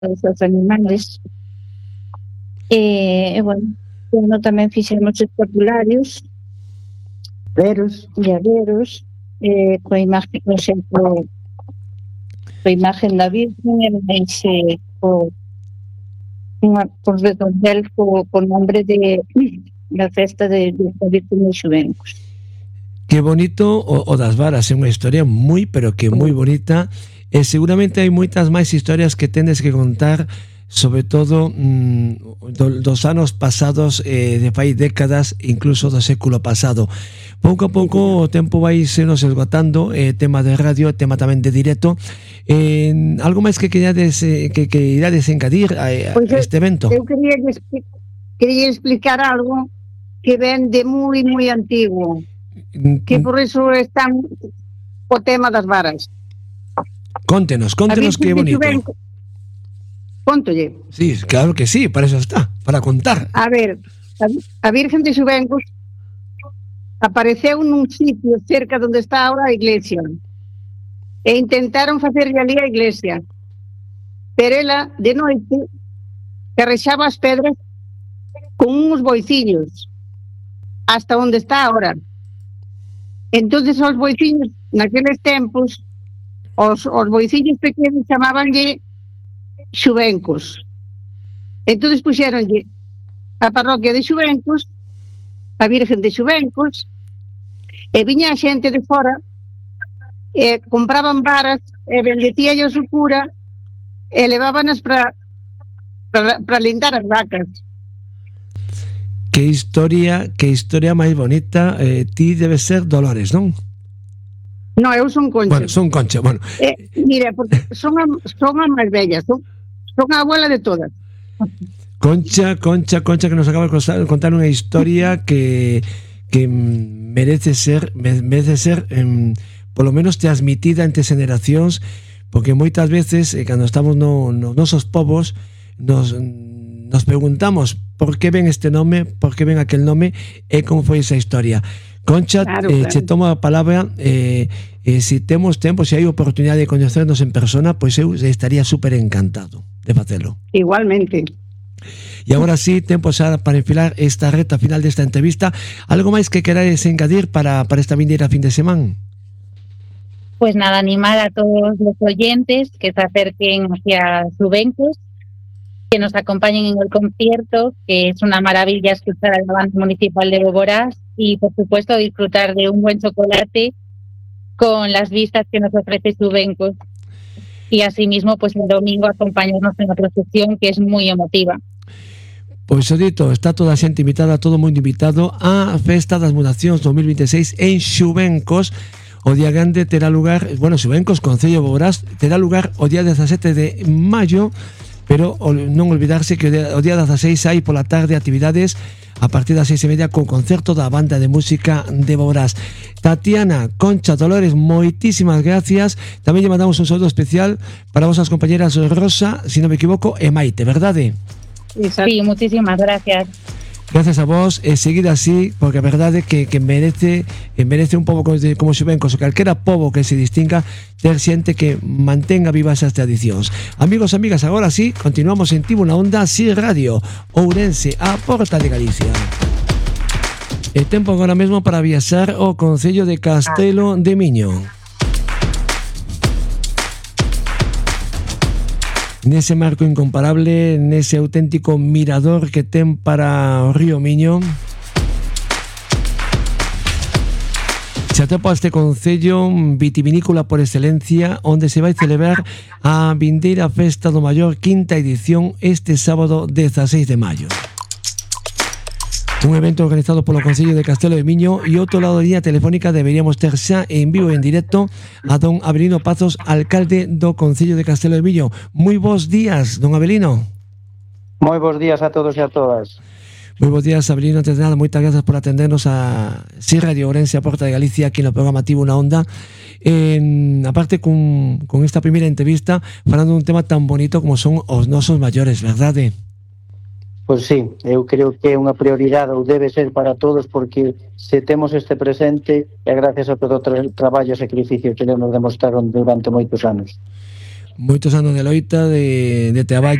os animales. Bueno, tamén fixemos escapularios, Veros. llaveros, coa imagen, por exemplo, coa imagen da Virgen, e máis por redondel co nombre da festa da Virgen de Xuvencos. Qué bonito o das varas, é unha historia moi, pero que moi bonita, e seguramente hai moitas máis historias que tendes que contar, sobre todo dos anos pasados, de fai décadas, incluso do século pasado. Pouco a pouco o tempo vai se nos esgotando, tema de radio, tema tamén de directo. Algo máis que irades engadir a este evento? Eu quería explicar algo que ven de moi antigo, que por eso están o tema das varas. Contenos que é bonito. Contolle. Sí, claro que sí, para eso está, para contar. A ver, a Virgen de Xuvencos apareceu nun sitio cerca donde está ahora a iglesia, e intentaron facerlle ali a iglesia, pero ela de noite carrexaba as pedras con uns boiciños hasta onde está ahora. Entonces os boiciños naqueles tempos, os boiciños pequenos chamábanlle Xuvencos. Entonces puxéronlle a parroquia de Xuvencos, a Virgen de Xuvencos, e viña a xente de fora e compraban varas e vendecíallos o cura e levábanas para lindar as vacas. Que historia máis bonita. Ti debes ser Dolores, non? No, eu son Concha. Bueno, son Concha, bueno. Mira, porque son as máis bellas, son a abuela de todas. Concha, que nos acaba de contar unha historia que merece ser polo menos transmitida entre generacións, porque moitas veces cando estamos nos nosos povos nos preguntamos por que ven este nome, por que ven aquel nome e como foi esa historia. Concha, claro. Che tomo a palabra, se temos tempo, se hai oportunidade de coñecernos en persona, pois eu estaría super encantado de facelo. Igualmente. E agora sí, tempo xa para enfilar esta reta final desta entrevista. Algo máis que querades engadir para esta vindeira fin de semana? Pues nada, animar a todos los oyentes que se acerquen hacia Xuvencos, que nos acompañen en el concierto, que es una maravilla escuchar a la banda municipal de Boborás y, por supuesto, disfrutar de un buen chocolate con las vistas que nos ofrece Xuvencos. Y asimismo, pues el domingo acompañarnos en la procesión, que es muy emotiva. Pois o dito, está toda a xente invitada, todo o mundo invitado á Festa das Mudacións 2026 en Xuvencos. O día grande terá lugar, Xuvencos, Concello de Boborás, terá lugar o día 17 de maio, pero non olvidarse que o día 16 hai pola tarde actividades a partir das 6:30 co concerto da banda de música de Boborás. Tatiana, Concha, Dolores, moitísimas gracias. Tamén lle mandamos un saúdo especial para vosas compañeras Rosa, si non me equivoco, e Maite, verdade? Sí, muchísimas gracias. Gracias a vos, seguid así, porque a verdade que merece un pobo como Xuvencos, o calquera pobo que se distinga, ter xente que mantenga vivas as tradicións. Amigos, amigas, agora sí, continuamos en Tivo na Onda, Si Radio, Ourense, a Porta de Galicia. E tempo agora mesmo para viaxar ao Concello de Castelo de Miño. Nese marco incomparable, nese auténtico mirador que ten para o río Miño, se atopa este concello vitivinícola por excelencia, onde se vai celebrar a vindeira Festa do Maior, quinta edición, este sábado 16 de maio. Un evento organizado polo Concello de Castelo de Miño, e outro lado da línea telefónica deberíamos ter xa en vivo e en directo a don Abelino Pazos, alcalde do Concello de Castelo de Miño. Moi bons días, don Abelino. Moi bons días a todos e a todas. Moi bons días, Abelino. Antes de nada, moitas grazas por atendernos a Si Radio Ourense, a Porta de Galicia, aquí no programa Tivo na Onda. Aparte con esta primeira entrevista, falando dun tema tan bonito como son os nosos maiores, verdade? Pois sí, eu creo que é unha prioridade ou debe ser para todos, porque se temos este presente é gracias a todo o traballo e sacrificio que nos demostraron durante moitos anos. Moitos anos de loita, de traballo